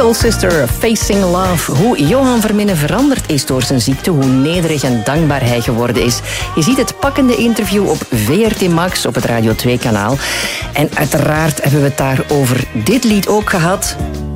Soul Sister, Facing Love. Hoe Johan Verminnen veranderd is door zijn ziekte, hoe nederig en dankbaar hij geworden is. Je ziet het pakkende interview op VRT Max op het Radio 2-kanaal. En uiteraard hebben we het daar over dit lied ook gehad.